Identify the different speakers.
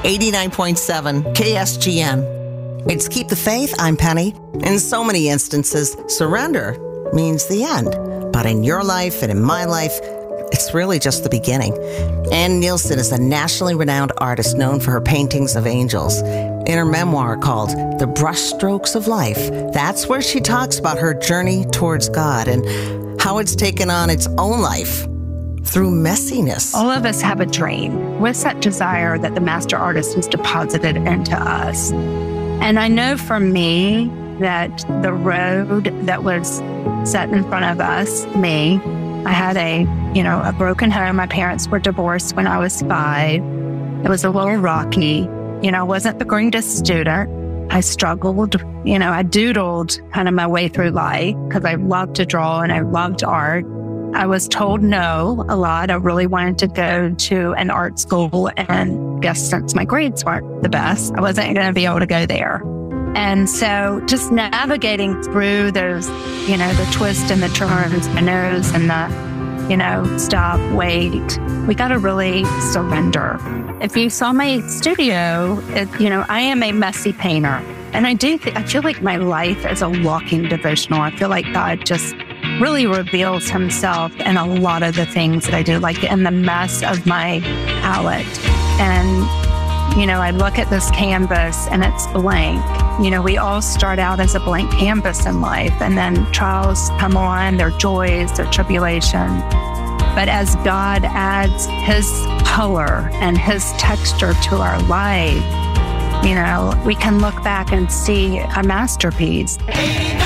Speaker 1: 89.7 KSGN. It's Keep the Faith. I'm Penny. In so many instances, surrender means the end. But in your life and in my life, it's really just the beginning. Ann Nielsen is a nationally renowned artist known for her paintings of angels. In her memoir called The Brushstrokes of Life, that's where she talks about her journey towards God and how it's taken on its own life through messiness.
Speaker 2: All of us have a dream. What's that desire that the master artist has deposited into us? And I know for me that the road that was set in front of us, I had a broken home. My parents were divorced when I was 5. It was a little rocky. I wasn't the greatest student. I struggled. I doodled kind of my way through life because I loved to draw and I loved art. I was told no a lot. I really wanted to go to an art school, and guess since my grades weren't the best, I wasn't going to be able to go there. And so just navigating through those, the twists and the turns, the no's and the, stop, wait, we got to really surrender. If you saw my studio, I am a messy painter. And I feel like my life is a walking devotional. I feel like God just really reveals himself in a lot of the things that I do, like in the mess of my palette. And, I look at this canvas and it's blank. We all start out as a blank canvas in life, and then trials come on, their joys, their tribulation. But as God adds his color and his texture to our life, we can look back and see a masterpiece.